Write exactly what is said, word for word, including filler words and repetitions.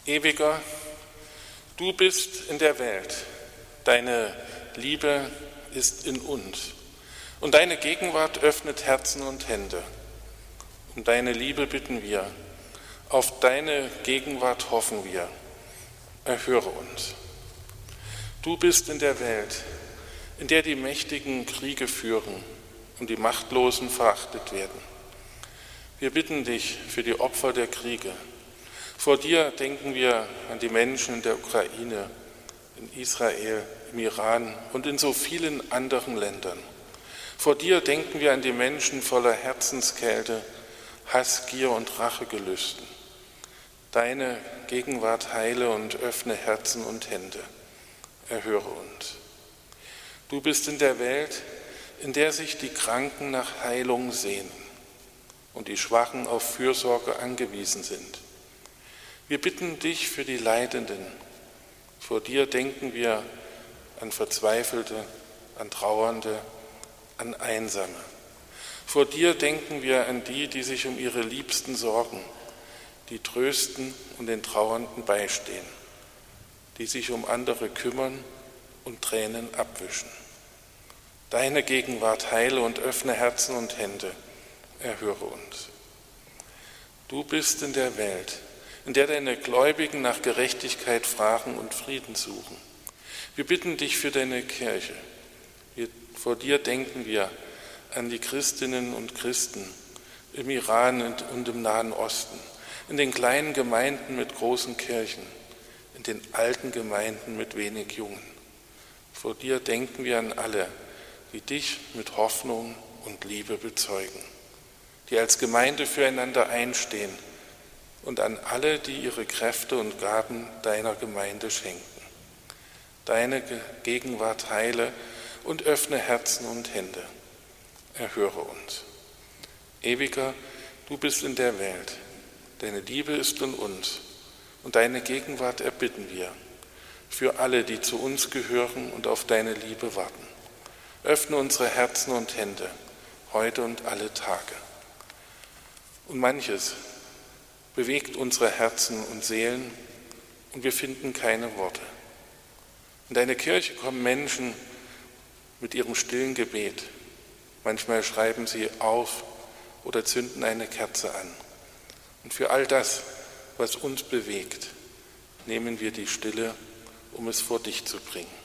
Ewiger, du bist in der Welt, deine Liebe ist in uns und deine Gegenwart öffnet Herzen und Hände. Um deine Liebe bitten wir, auf deine Gegenwart hoffen wir, erhöre uns. Du bist in der Welt, in der die Mächtigen Kriege führen und die Machtlosen verachtet werden. Wir bitten dich für die Opfer der Kriege. Vor dir denken wir an die Menschen in der Ukraine, in Israel, im Iran und in so vielen anderen Ländern. Vor dir denken wir an die Menschen voller Herzenskälte, Hass, Gier und Rachegelüsten. Deine Gegenwart heile und öffne Herzen und Hände. Erhöre uns. Du bist in der Welt, in der sich die Kranken nach Heilung sehnen und die Schwachen auf Fürsorge angewiesen sind. Wir bitten dich für die Leidenden. Vor dir denken wir an Verzweifelte, an Trauernde, an Einsame. Vor dir denken wir an die, die sich um ihre Liebsten sorgen, die trösten und den Trauernden beistehen, die sich um andere kümmern und Tränen abwischen. Deine Gegenwart heile und öffne Herzen und Hände, erhöre uns. Du bist in der Welt, in der deine Gläubigen nach Gerechtigkeit fragen und Frieden suchen. Wir bitten dich für deine Kirche. Wir, vor dir denken wir an die Christinnen und Christen im Iran und im Nahen Osten, in den kleinen Gemeinden mit großen Kirchen, in den alten Gemeinden mit wenig Jungen. Vor dir denken wir an alle, die dich mit Hoffnung und Liebe bezeugen, die als Gemeinde füreinander einstehen, und an alle, die ihre Kräfte und Gaben deiner Gemeinde schenken. Deine Gegenwart heile und öffne Herzen und Hände. Erhöre uns. Ewiger, du bist in der Welt, deine Liebe ist in uns und deine Gegenwart erbitten wir für alle, die zu uns gehören und auf deine Liebe warten. Öffne unsere Herzen und Hände, heute und alle Tage. Und manches bewegt unsere Herzen und Seelen und wir finden keine Worte. In deine Kirche kommen Menschen mit ihrem stillen Gebet. Manchmal schreiben sie auf oder zünden eine Kerze an. Und für all das, was uns bewegt, nehmen wir die Stille, um es vor dich zu bringen.